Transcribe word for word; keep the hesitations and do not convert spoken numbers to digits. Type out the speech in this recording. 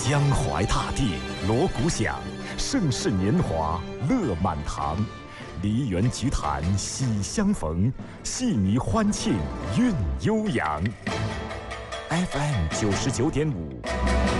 江淮大地锣鼓响，盛世年华乐满堂。梨园菊坛喜相逢，戏迷欢庆韵悠扬。F M 九十九点五。